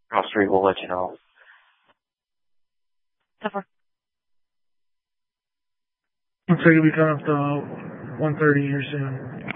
Cross 3 will let you know. Over. Looks like you'll be coming up to 1:30 here soon.